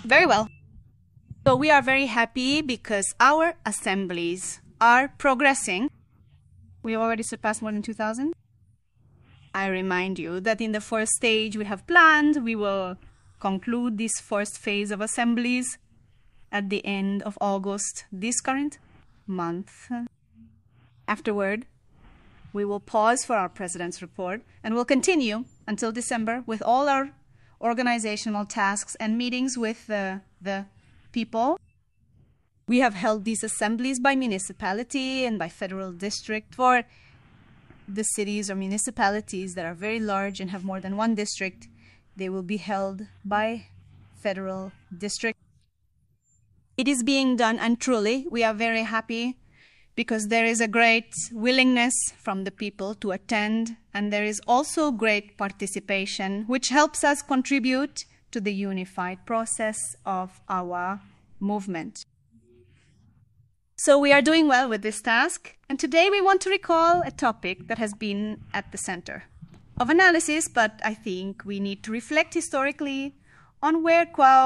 Very well. So we are very happy because our assemblies are progressing. We already surpassed more than 2,000. I remind you that in the first stage we have planned, we will conclude this first phase of assemblies at the end of August, this current month. Afterward, we will pause for our President's report and we'll continue until December with all our organizational tasks and meetings with the people. We have held these assemblies by municipality and by federal district. For the cities or municipalities that are very large and have more than one district, they will be held by federal district. It is being done, and truly we are very happy because there is a great willingness from the people to attend, and there is also great participation, which helps us contribute to the unified process of our movement. So we are doing well with this task, and today we want to recall a topic that has been at the center of analysis, but I think we need to reflect historically on where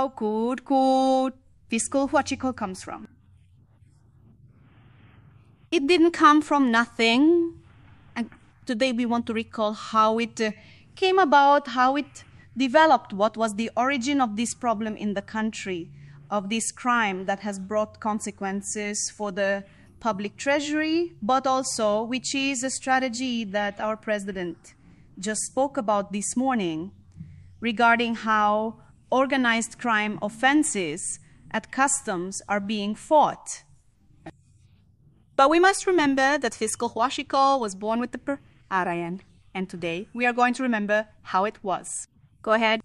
fiscal huachico comes from. It didn't come from nothing, and today we want to recall how it came about, how it developed, what was the origin of this problem in the country, of this crime that has brought consequences for the public treasury, but also which is a strategy that our president just spoke about this morning regarding how organized crime offenses at customs are being fought. But we must remember that fiscal huachico was born with the Arayan, and today we are going to remember how it was. Go ahead.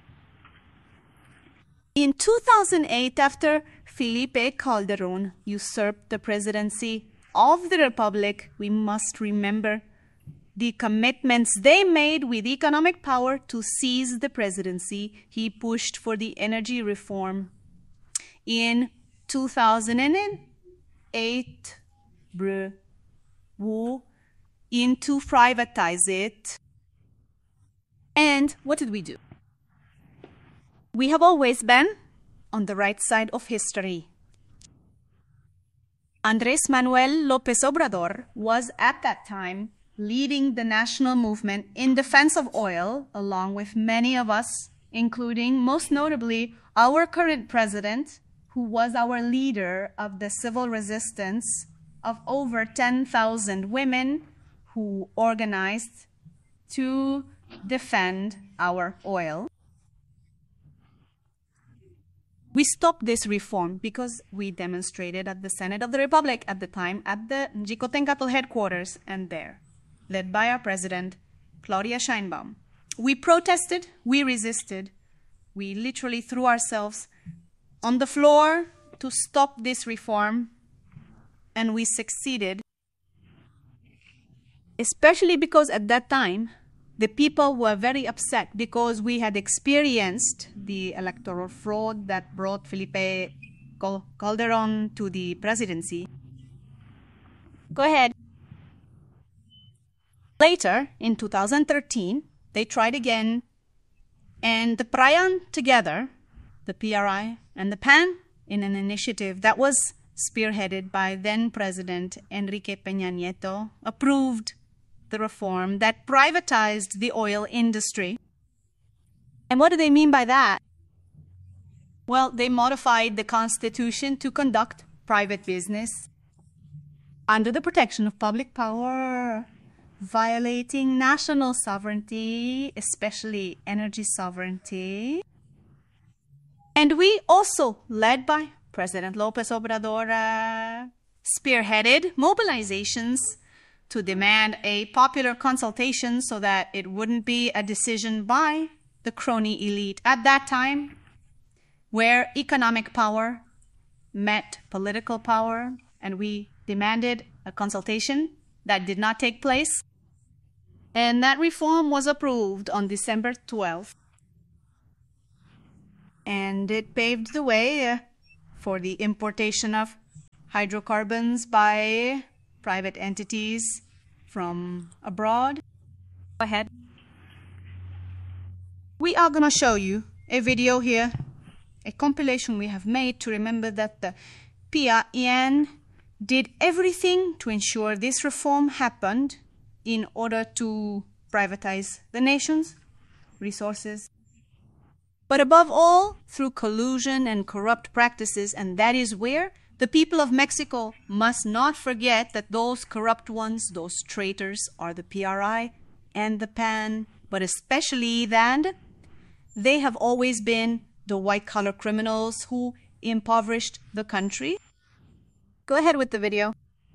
In 2008, after Felipe Calderón usurped the presidency of the Republic, we must remember the commitments they made with economic power to seize the presidency. He pushed for the energy reform. In 2008, to privatize it. And what did we do? We have always been on the right side of history. Andrés Manuel López Obrador was at that time leading the national movement in defense of oil, along with many of us, including most notably our current president, who was our leader of the civil resistance of over 10,000 women who organized to defend our oil. We stopped this reform because we demonstrated at the Senate of the Republic at the time at the Jicotencatl headquarters, and there, led by our president, Claudia Sheinbaum. We protested, we resisted, we literally threw ourselves on the floor to stop this reform, and we succeeded, especially because at that time, the people were very upset because we had experienced the electoral fraud that brought Felipe Calderón to the presidency. Go ahead. Later, in 2013, they tried again, and the PRIAN together, the PRI and the PAN, in an initiative that was spearheaded by then-President Enrique Peña Nieto, approved the reform that privatized the oil industry. And what do they mean by that? Well, they modified the Constitution to conduct private business under the protection of public power, violating national sovereignty, especially energy sovereignty. And we also, led by President López Obrador, spearheaded mobilizations to demand a popular consultation so that it wouldn't be a decision by the crony elite at that time, where economic power met political power, and we demanded a consultation that did not take place. And that reform was approved on December 12th. And it paved the way for the importation of hydrocarbons by private entities from abroad. Go ahead. We are going to show you a video here a compilation we have made to remember that the PRN did everything to ensure this reform happened in order to privatize the nation's resources. But above all, through collusion and corrupt practices, and that is where the people of Mexico must not forget that those corrupt ones, those traitors, are the PRI and the PAN, but especially that they have always been the white-collar criminals who impoverished the country. Go ahead with the video.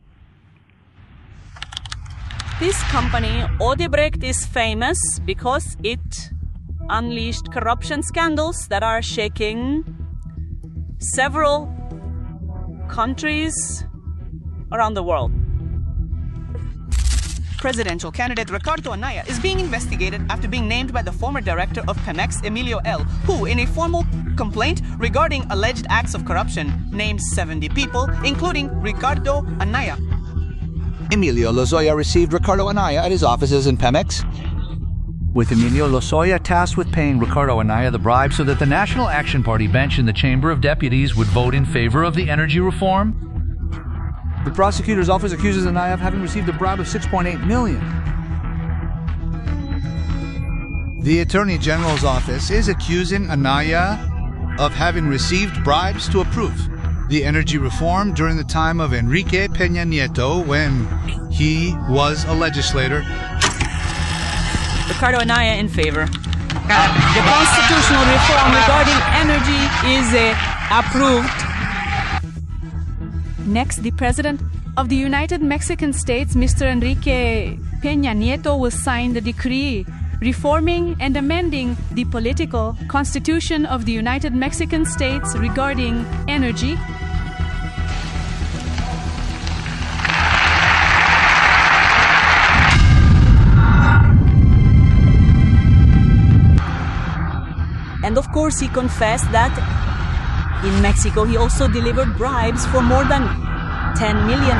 This company, Odebrecht, is famous because it unleashed corruption scandals that are shaking several countries around the world. Presidential candidate Ricardo Anaya is being investigated after being named by the former director of Pemex, Emilio L., who, in a formal complaint regarding alleged acts of corruption, named 70 people, including Ricardo Anaya. Emilio Lozoya received Ricardo Anaya at his offices in Pemex, with Emilio Lozoya tasked with paying Ricardo Anaya the bribe so that the National Action Party bench in the Chamber of Deputies would vote in favor of the energy reform. The prosecutor's office accuses Anaya of having received a bribe of $6.8 million. The Attorney General's office is accusing Anaya of having received bribes to approve the energy reform during the time of Enrique Peña Nieto when he was a legislator. Ricardo Anaya in favor. The constitutional reform regarding energy is approved. Next, the President of the United Mexican States, Mr. Enrique Peña Nieto, will sign the decree reforming and amending the political constitution of the United Mexican States regarding energy. And of course, he confessed that in Mexico he also delivered bribes for more than $10 million.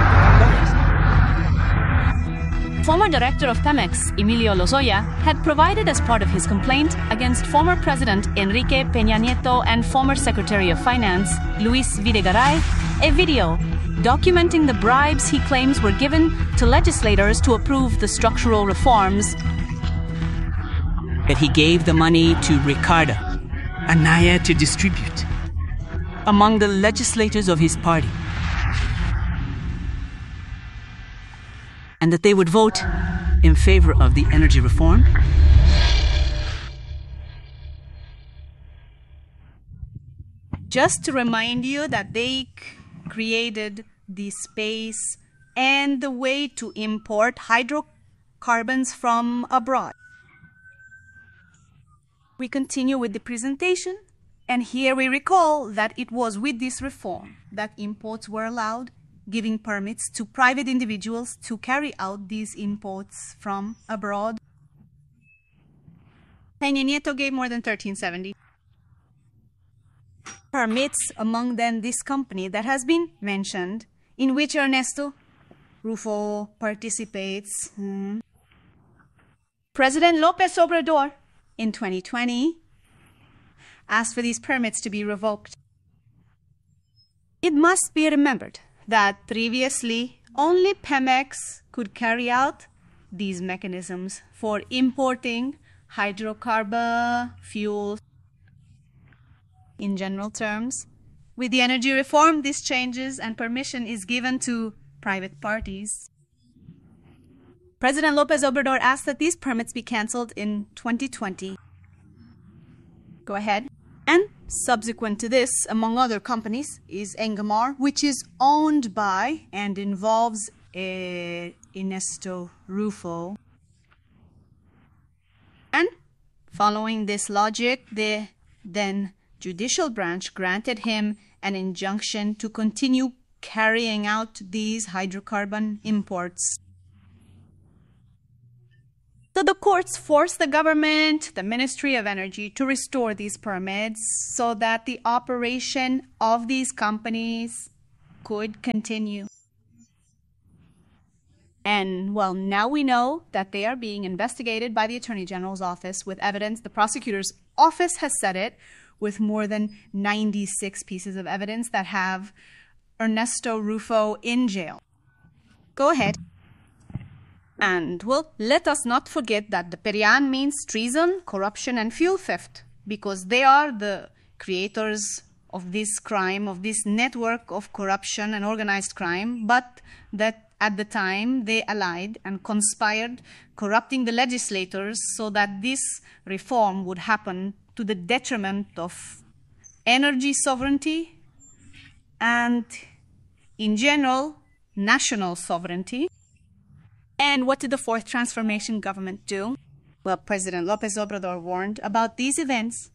Former director of Pemex, Emilio Lozoya, had provided as part of his complaint against former President Enrique Peña Nieto and former Secretary of Finance, Luis Videgaray, a video documenting the bribes he claims were given to legislators to approve the structural reforms. That he gave the money to Ricardo Anaya to distribute among the legislators of his party, and that they would vote in favor of the energy reform. Just to remind you that they created the space and the way to import hydrocarbons from abroad. We continue with the presentation, and here we recall that it was with this reform that imports were allowed, giving permits to private individuals to carry out these imports from abroad. Peña Nieto gave more than $1,370 permits, among them this company that has been mentioned, in which Ernesto Rufo participates. President López Obrador, in 2020, asked for these permits to be revoked. It must be remembered that previously only Pemex could carry out these mechanisms for importing hydrocarbon fuels. In general terms, with the energy reform, this changes and permission is given to private parties. President López Obrador asked that these permits be canceled in 2020. Go ahead. And subsequent to this, among other companies, is Engamar, which is owned by and involves Ernesto Rufo. And following this logic, the then judicial branch granted him an injunction to continue carrying out these hydrocarbon imports. So the courts forced the government, the Ministry of Energy, to restore these permits so that the operation of these companies could continue. And, well, now we know that they are being investigated by the Attorney General's office with evidence. The prosecutor's office has said it. with more than 96 pieces of evidence that have Ernesto Rufo in jail. Go ahead. And, well, let us not forget that the Perian means treason, corruption, and fuel theft, because they are the creators of this crime, of this network of corruption and organized crime, but that at the time they allied and conspired, corrupting the legislators so that this reform would happen to the detriment of energy sovereignty and, in general, national sovereignty. And what did the Fourth Transformation government do? Well, President López Obrador warned about these events.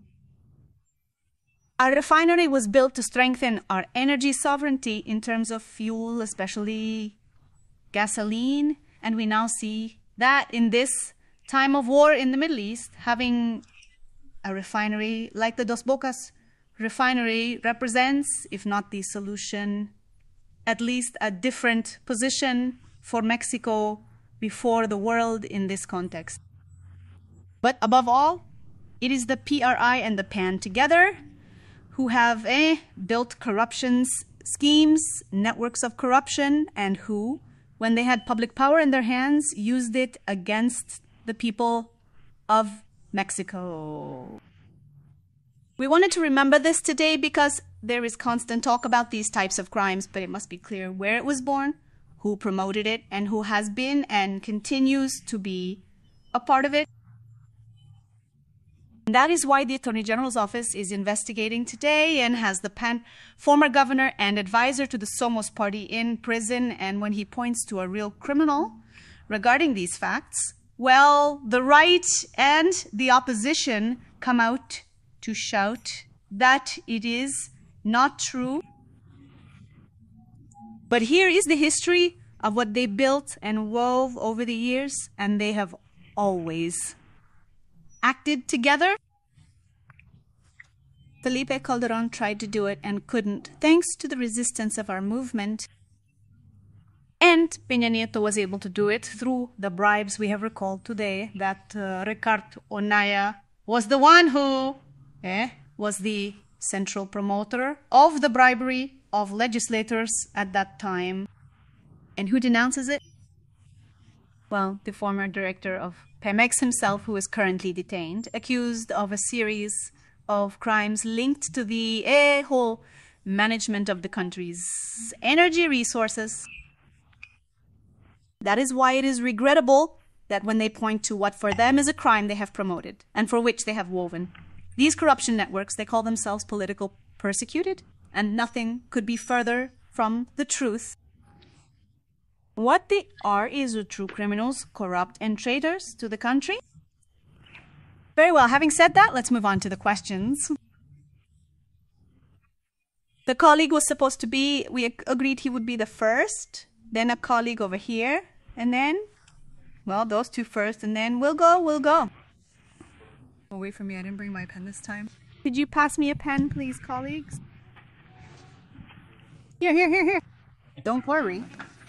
Our refinery was built to strengthen our energy sovereignty in terms of fuel, especially gasoline. And we now see that in this time of war in the Middle East, having a refinery like the Dos Bocas refinery represents, if not the solution, at least a different position for Mexico before the world in this context. But above all, it is the PRI and the PAN together who have built corruption schemes, networks of corruption, and who, when they had public power in their hands, used it against the people of Mexico. We wanted to remember this today because there is constant talk about these types of crimes, but it must be clear where it was born, who promoted it, and who has been and continues to be a part of it. That is why the Attorney General's office is investigating today and has the former governor and advisor to the Somos party in prison. And when he points to a real criminal regarding these facts, well, the right and the opposition come out to shout that it is not true. But here is the history of what they built and wove over the years, and they have always acted together. Felipe Calderón tried to do it and couldn't, thanks to the resistance of our movement. And Peña Nieto was able to do it through the bribes we have recalled today, that Ricardo Anaya was the one who was the central promoter of the bribery of legislators at that time. And who denounces it? Well, the former director of Pemex himself, who is currently detained, accused of a series of crimes linked to the whole management of the country's energy resources. That is why it is regrettable that when they point to what for them is a crime they have promoted and for which they have woven these corruption networks, they call themselves political persecuted, and nothing could be further from the truth. What they are is the true criminals, corrupt and traitors to the country. Very well, having said that, let's move on to the questions. The colleague was supposed to be, we agreed he would be the first, then a colleague over here, and then, well, those two first, and then we'll go. Oh, wait for me, I didn't bring my pen this time. Could you pass me a pen, please, colleagues? Here. Don't worry.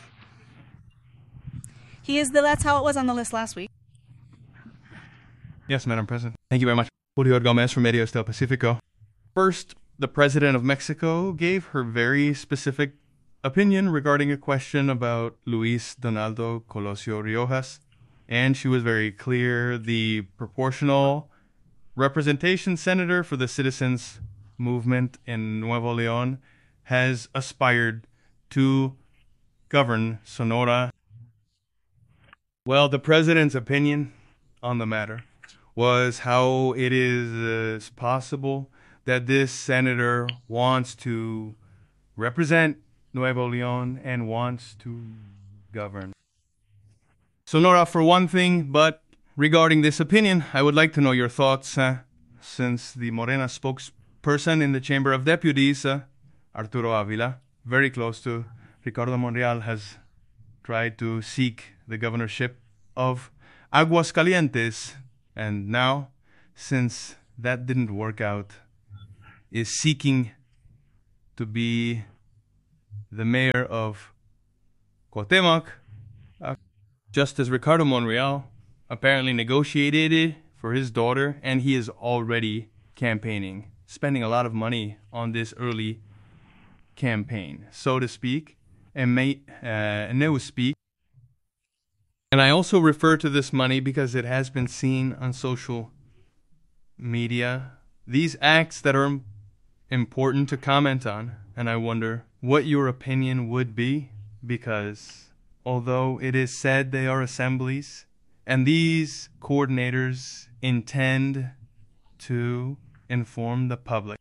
That's how it was on the list last week. Yes, Madam President. Thank you very much. Julio Gomez from Medios del Pacifico. First, the President of Mexico gave her very specific opinion regarding a question about Luis Donaldo Colosio Riojas, and she was very clear. The proportional representation senator for the Citizens Movement in Nuevo León has aspired to govern Sonora. Well, the President's opinion on the matter was how it is possible that this senator wants to represent Nuevo León and wants to govern Sonora for one thing. But regarding this opinion, I would like to know your thoughts, since the Morena spokesperson in the Chamber of Deputies, Arturo Avila, very close to Ricardo Monreal, has tried to seek the governorship of Aguascalientes, and now, since that didn't work out, is seeking to be the mayor of Cuauhtémoc, just as Ricardo Monreal apparently negotiated it for his daughter, and he is already campaigning, spending a lot of money on this early campaign, so to speak, and no speak. And I also refer to this money because it has been seen on social media. These acts that are important to comment on, and I wonder what your opinion would be, because although it is said they are assemblies, and these coordinators intend to inform the public.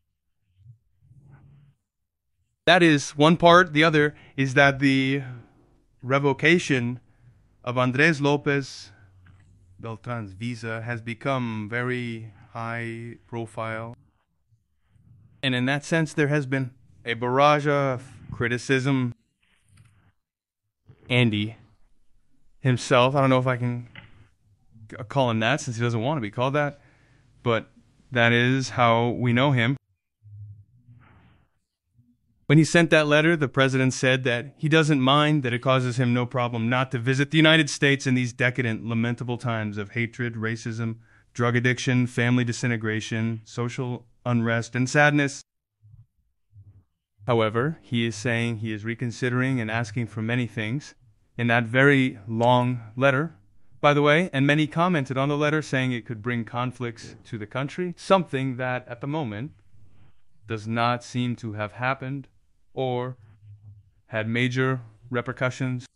That is one part. The other is that the revocation of Andres Lopez Beltran's visa has become very high profile. And in that sense, there has been a barrage of criticism. Andy himself, I don't know if I can call him that since he doesn't want to be called that, but that is how we know him. When he sent that letter, the president said that he doesn't mind, that it causes him no problem not to visit the United States in these decadent, lamentable times of hatred, racism, drug addiction, family disintegration, social unrest, and sadness. However, he is saying he is reconsidering and asking for many things in that very long letter, by the way, and many commented on the letter saying it could bring conflicts to the country, something that at the moment does not seem to have happened or had major repercussions.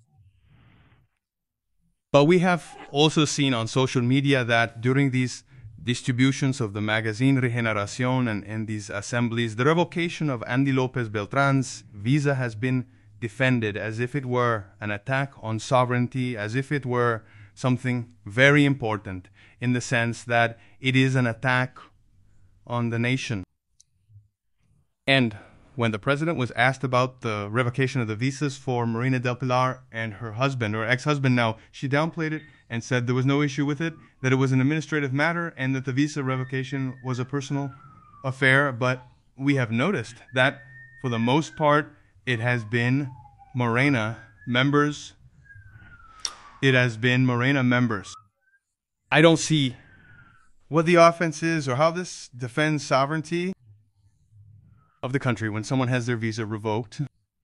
But we have also seen on social media that during these distributions of the magazine Regeneración and these assemblies, the revocation of Andy Lopez Beltran's visa has been defended as if it were an attack on sovereignty, as if it were something very important, in the sense that it is an attack on the nation. And when the president was asked about the revocation of the visas for Marina del Pilar and her husband, or ex-husband now, she downplayed it and said there was no issue with it, that it was an administrative matter, and that the visa revocation was a personal affair. But we have noticed that, for the most part, it has been Morena members. It has been Morena members. I don't see what the offense is or how this defends sovereignty of the country when someone has their visa revoked.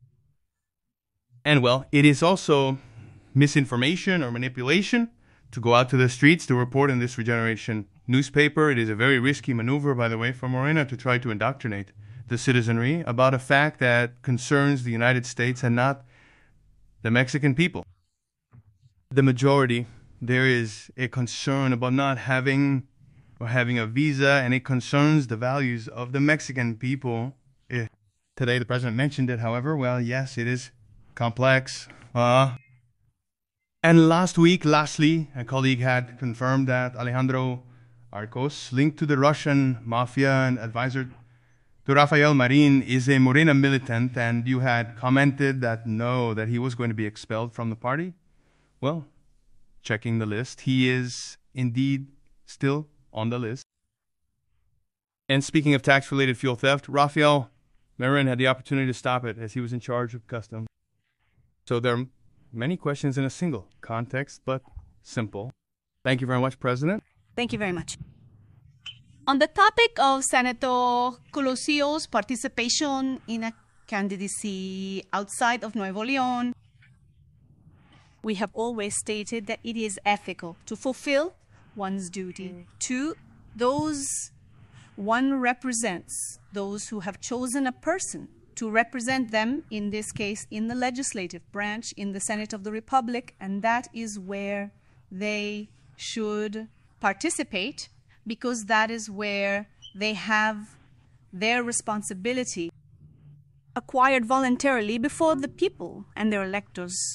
And well, it is also misinformation or manipulation to go out to the streets to report in this Regeneration newspaper. It is a very risky maneuver, by the way, for Morena to try to indoctrinate the citizenry about a fact that concerns the United States and not the Mexican people. The majority, there is a concern about not having or having a visa, and it concerns the values of the Mexican people. Today the president mentioned it, however, well, yes, it is complex. And lastly, a colleague had confirmed that Alejandro Arcos, linked to the Russian mafia and advisor to Rafael Marin, is a Morena militant, and you had commented that no, that he was going to be expelled from the party. Well, checking the list, he is indeed still on the list. And speaking of tax-related fuel theft, Rafael Marin had the opportunity to stop it as he was in charge of customs. So there are many questions in a single context, but simple. Thank you very much, President. Thank you very much. On the topic of Senator Colosio's participation in a candidacy outside of Nuevo León, we have always stated that it is ethical to fulfill one's duty to those one represents, those who have chosen a person to represent them, in this case in the legislative branch, in the Senate of the Republic, and that is where they should participate, because that is where they have their responsibility acquired voluntarily before the people and their electors.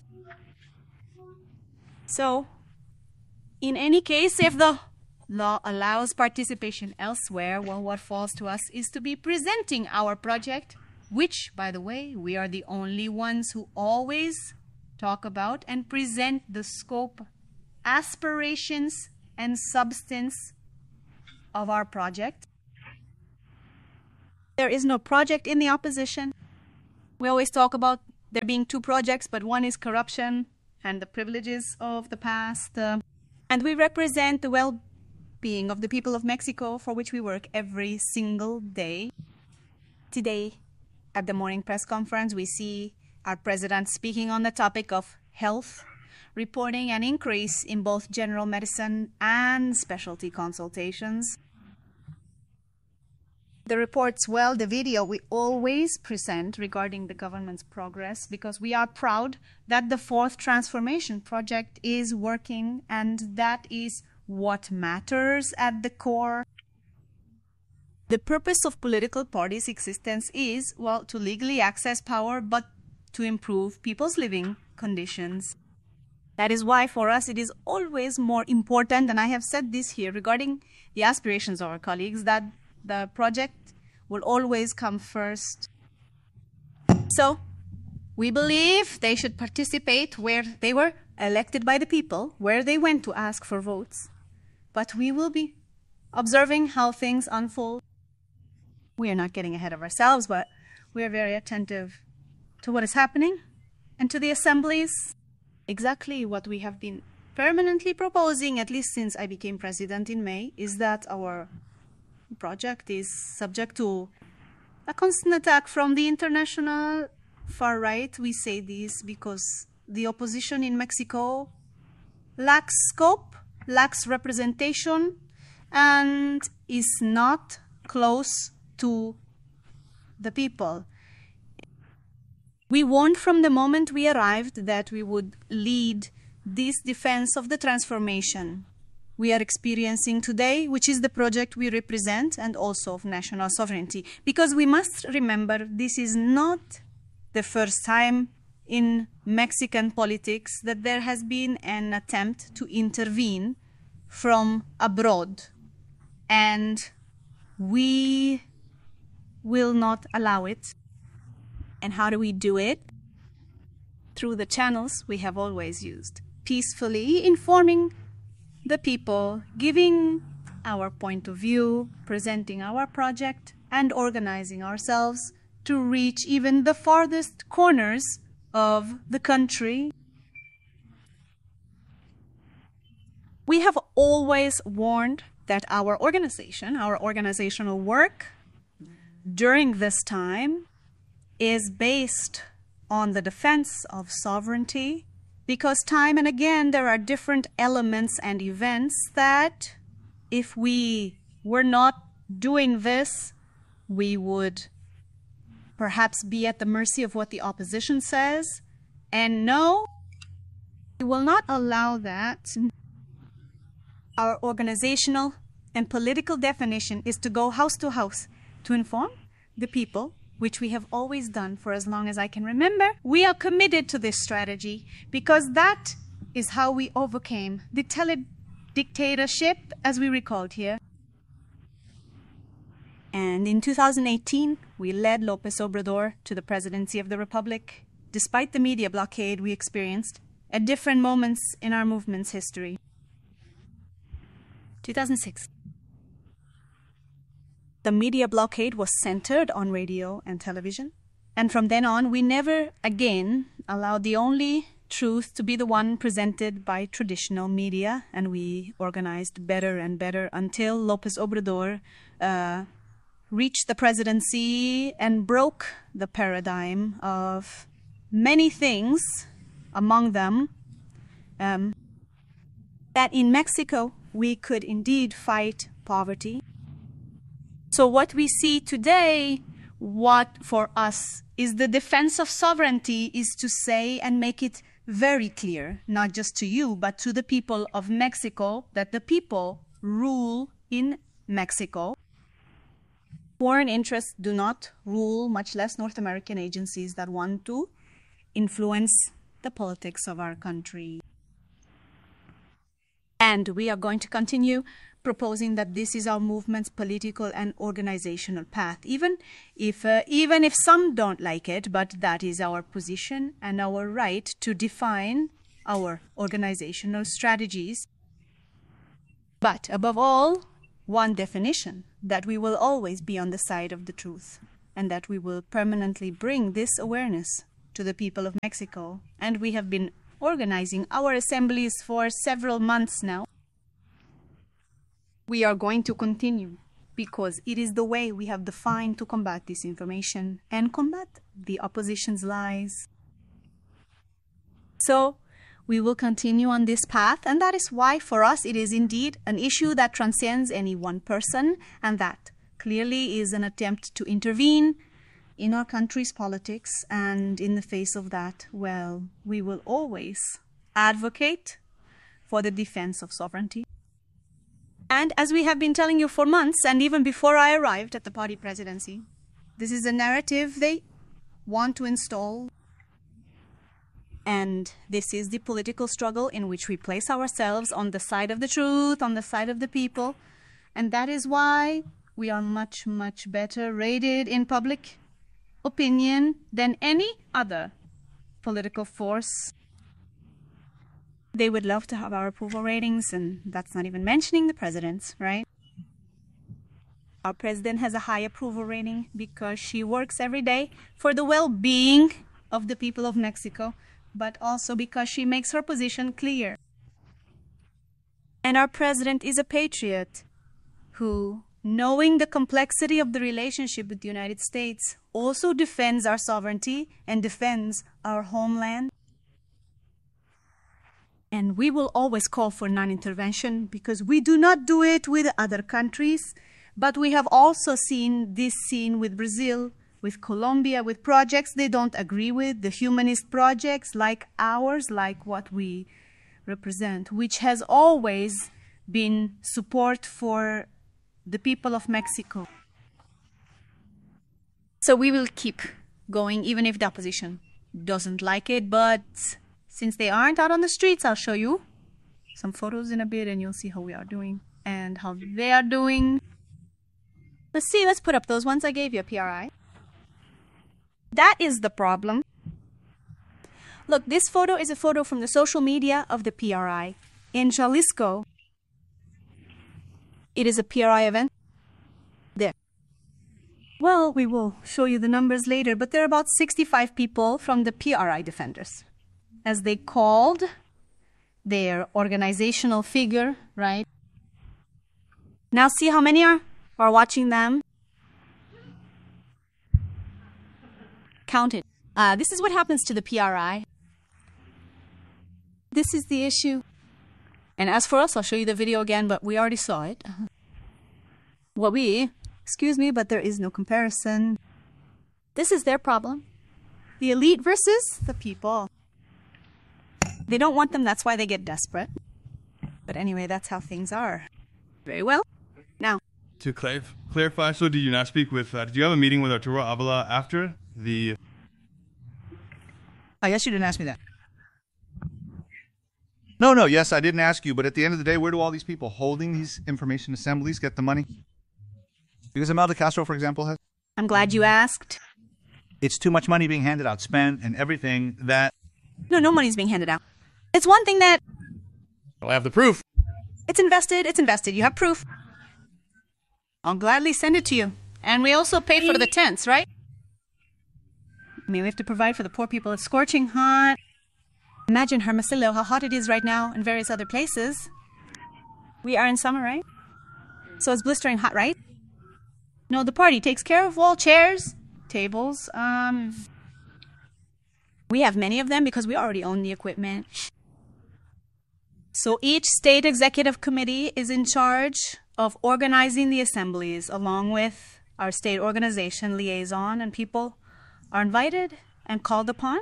So, in any case, if the law allows participation elsewhere, well, what falls to us is to be presenting our project, which, by the way, we are the only ones who always talk about and present the scope, aspirations, and substance of our project. There is no project in the opposition. We always talk about there being two projects, but one is corruption and the privileges of the past. And we represent the well-being of the people of Mexico, for which we work every single day. Today, at the morning press conference, we see our president speaking on the topic of health, reporting an increase in both general medicine and specialty consultations. The reports, well, the video we always present regarding the government's progress, because we are proud that the fourth transformation project is working, and that is what matters at the core. The purpose of political parties' existence is, well, to legally access power, but to improve people's living conditions. That is why for us it is always more important, and I have said this here regarding the aspirations of our colleagues, that the project will always come first. So, we believe they should participate where they were elected by the people, where they went to ask for votes. But we will be observing how things unfold. We are not getting ahead of ourselves, but we are very attentive to what is happening and to the assemblies. Exactly what we have been permanently proposing, at least since I became president in May, is that our project is subject to a constant attack from the international far right. We say this because the opposition in Mexico lacks scope, lacks representation, and is not close to the people. We warned from the moment we arrived that we would lead this defense of the transformation we are experiencing today, which is the project we represent, and also of national sovereignty. Because we must remember, this is not the first time in Mexican politics that there has been an attempt to intervene from abroad. And we will not allow it. And how do we do it? Through the channels we have always used. Peacefully informing the people, giving our point of view, presenting our project, and organizing ourselves to reach even the farthest corners of the country. We have always warned that our organization, our organizational work during this time is based on the defense of sovereignty, because time and again there are different elements and events that, if we were not doing this, we would perhaps be at the mercy of what the opposition says. And no, we will not allow that. Our organizational and political definition is to go house to house to inform the people, which we have always done for as long as I can remember. We are committed to this strategy because that is how we overcame the tele-dictatorship, as we recalled here. And in 2018, we led López Obrador to the presidency of the Republic, despite the media blockade we experienced at different moments in our movement's history. 2006. The media blockade was centered on radio and television. And from then on, we never again allowed the only truth to be the one presented by traditional media. And we organized better and better until López Obrador reached the presidency and broke the paradigm of many things, among them that in Mexico we could indeed fight poverty. So what we see today, what for us is the defense of sovereignty, is to say and make it very clear, not just to you, but to the people of Mexico, that the people rule in Mexico. Foreign interests do not rule, much less North American agencies that want to influence the politics of our country. And we are going to continue proposing that this is our movement's political and organizational path, even if some don't like it, but that is our position and our right to define our organizational strategies. But above all, one definition, that we will always be on the side of the truth, and that we will permanently bring this awareness to the people of Mexico. And we have been organizing our assemblies for several months now. We are going to continue because it is the way we have defined to combat disinformation and combat the opposition's lies. So we will continue on this path, and that is why for us it is indeed an issue that transcends any one person, and that clearly is an attempt to intervene in our country's politics. And in the face of that, well, we will always advocate for the defense of sovereignty. And as we have been telling you for months, and even before I arrived at the party presidency, this is a narrative they want to install. And this is the political struggle in which we place ourselves on the side of the truth, on the side of the people. And that is why we are much, much better rated in public opinion than any other political force. They would love to have our approval ratings, and that's not even mentioning the president's, right? Our president has a high approval rating because she works every day for the well-being of the people of Mexico, but also because she makes her position clear. And our president is a patriot who, knowing the complexity of the relationship with the United States, also defends our sovereignty and defends our homeland. And we will always call for non-intervention because we do not do it with other countries, but we have also seen this scene with Brazil, with Colombia, with projects they don't agree with, the humanist projects like ours, like what we represent, which has always been support for the people of Mexico. So we will keep going, even if the opposition doesn't like it. But since they aren't out on the streets, I'll show you some photos in a bit, and you'll see how we are doing and how they are doing. Let's see, let's put up those ones I gave you, PRI. That is the problem. Look, this photo is a photo from the social media of the PRI. In Jalisco, it is a PRI event. There. Well, we will show you the numbers later, but there are about 65 people from the PRI defenders, as they called their organizational figure, right? Now see how many are watching them. Count it. This is what happens to the PRI. This is the issue. And as for us, I'll show you the video again, but we already saw it. Excuse me, but there is no comparison. This is their problem. The elite versus the people. They don't want them, that's why they get desperate. But anyway, that's how things are. Very well. Now, to clarify, so did you not speak with, did you have a meeting with Arturo Avila after the... I guess you didn't ask me that. No, yes, I didn't ask you, but at the end of the day, where do all these people holding these information assemblies get the money? Because Imelda Castro, for example, has... I'm glad you asked. It's too much money being handed out, spent, and everything that... No money's being handed out. It's one thing that... Well, I have the proof. It's invested. You have proof. I'll gladly send it to you. And we also paid for the tents, right? I mean, we have to provide for the poor people. It's scorching hot. Imagine, Hermosillo, how hot it is right now in various other places. We are in summer, right? So it's blistering hot, right? No, the party takes care of all chairs, tables. We have many of them because we already own the equipment. So each state executive committee is in charge of organizing the assemblies along with our state organization liaison, and people are invited and called upon.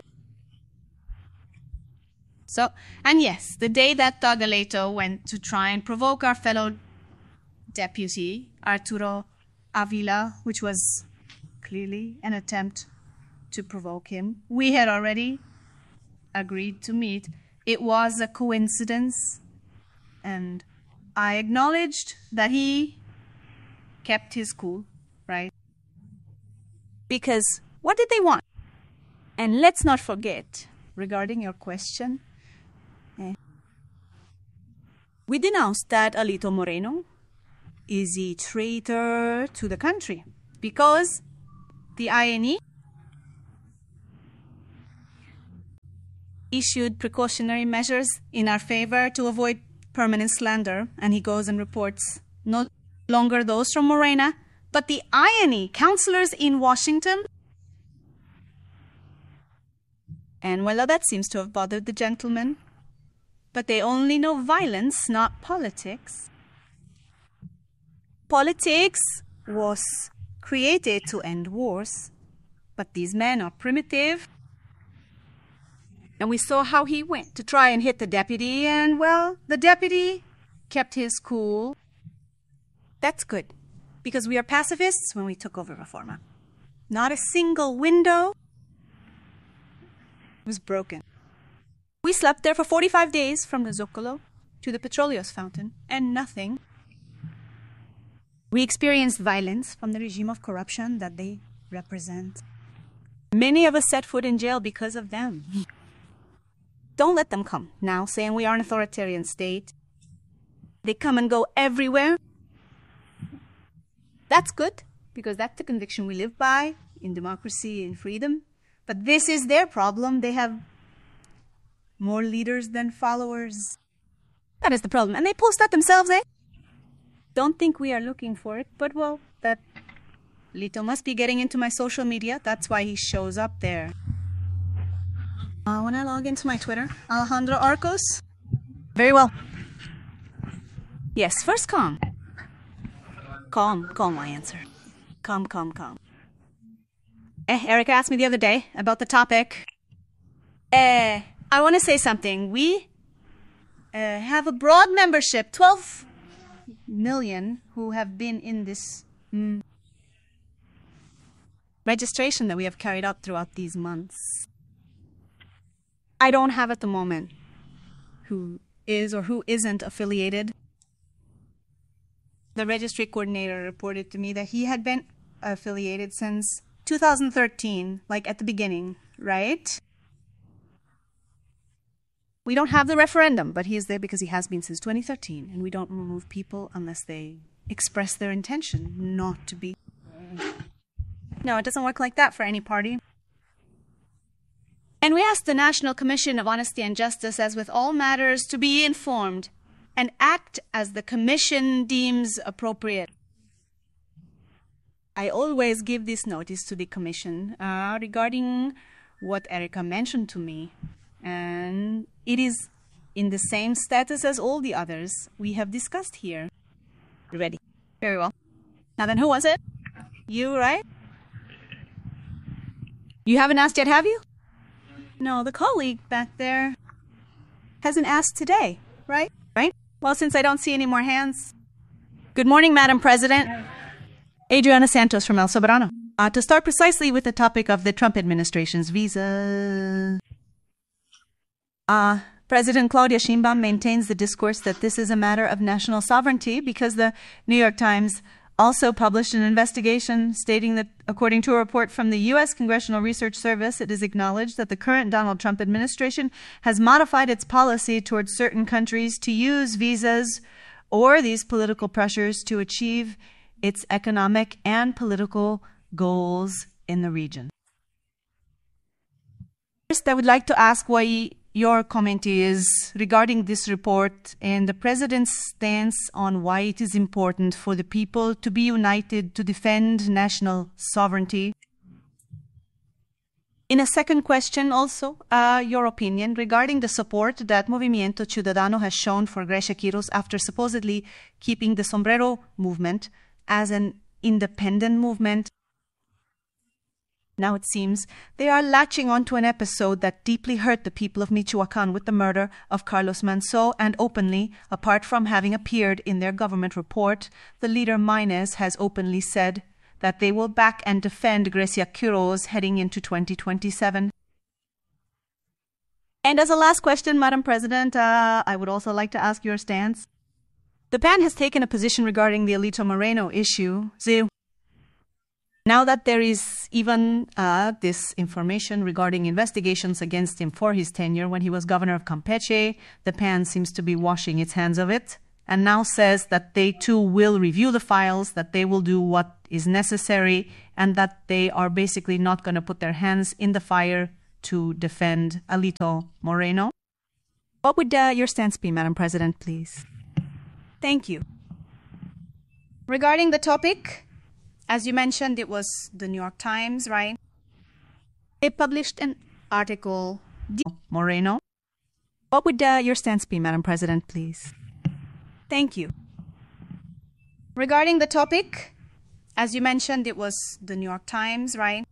So, and yes, the day that Doug Aleto went to try and provoke our fellow deputy, Arturo Avila, which was clearly an attempt to provoke him, we had already agreed to meet. It was a coincidence, and I acknowledged that he kept his cool, right? Because what did they want? And let's not forget, regarding your question, we denounced that Alito Moreno is a traitor to the country because the INE issued precautionary measures in our favor to avoid permanent slander, and he goes and reports no longer those from Morena, but the INE counselors in Washington. And well, that seems to have bothered the gentlemen. But they only know violence, not politics. Politics was created to end wars, but these men are primitive. And we saw how he went to try and hit the deputy, and well, the deputy kept his cool. That's good, because we are pacifists when we took over Reforma. Not a single window was broken. We slept there for 45 days from the Zocalo to the Petroleos fountain, and nothing. We experienced violence from the regime of corruption that they represent. Many of us set foot in jail because of them. Don't let them come now saying we are an authoritarian state. They come and go everywhere. That's good, because that's the conviction we live by in democracy and freedom. But this is their problem. They have more leaders than followers. That is the problem. And they post that themselves, eh? Don't think we are looking for it, but well, that Lito must be getting into my social media. That's why he shows up there. When I log into my Twitter, Alejandro Arcos. Very well. Yes, first calm. Calm, my answer. Calm. Erica asked me the other day about the topic. I want to say something. We have a broad membership, 12 million who have been in this registration that we have carried out throughout these months. I don't have at the moment who is or who isn't affiliated. The registry coordinator reported to me that he had been affiliated since 2013, like at the beginning, right? We don't have the referendum, but he is there because he has been since 2013, and we don't remove people unless they express their intention not to be. No, it doesn't work like that for any party. And we ask the National Commission of Honesty and Justice, as with all matters, to be informed and act as the Commission deems appropriate. I always give this notice to the Commission regarding what Erica mentioned to me. And it is in the same status as all the others we have discussed here. Ready? Very well. Now then, who was it? You, right? You haven't asked yet, have you? No, the colleague back there hasn't asked today, right? Right? Well, since I don't see any more hands. Good morning, Madam President. Adriana Santos from El Soberano. To start precisely with the topic of the Trump administration's visa. President Claudia Sheinbaum maintains the discourse that this is a matter of national sovereignty because the New York Times also published an investigation stating that, according to a report from the U.S. Congressional Research Service, it is acknowledged that the current Donald Trump administration has modified its policy towards certain countries to use visas or these political pressures to achieve its economic and political goals in the region. First, I would like to ask why your comment is regarding this report and the President's stance on why it is important for the people to be united to defend national sovereignty. In a second question also, your opinion regarding the support that Movimiento Ciudadano has shown for Grecia Kiros after supposedly keeping the Sombrero movement as an independent movement. Now it seems they are latching onto an episode that deeply hurt the people of Michoacan with the murder of Carlos Manso, and openly, apart from having appeared in their government report, the leader Maynes has openly said that they will back and defend Grecia Kiros heading into 2027. And as a last question, Madam President, I would also like to ask your stance. The PAN has taken a position regarding the Alito Moreno issue. Now that there is even this information regarding investigations against him for his tenure when he was governor of Campeche, the PAN seems to be washing its hands of it and now says that they too will review the files, that they will do what is necessary, and that they are basically not going to put their hands in the fire to defend Alito Moreno. What would your stance be, Madam President, please? Thank you. Regarding the topic, as you mentioned, it was the New York Times, right? They published an article. Moreno. What would your stance be, Madam President, please? Thank you. Regarding the topic, as you mentioned, it was the New York Times, right?